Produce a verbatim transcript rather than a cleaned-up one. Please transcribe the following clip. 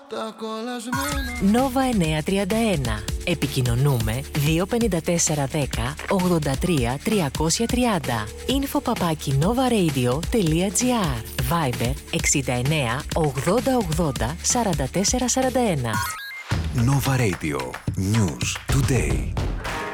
Νόβα εννιακόσια τριάντα ένα. Επικοινωνούμε δύο πέντε τέσσερα δέκα ογδόντα τρία τριακόσια τριάντα. Info παπάκι novaradio.gr. Viber εξήντα εννέα ογδόντα ογδόντα σαράντα τέσσερα σαράντα ένα. Nova Radio. News Today.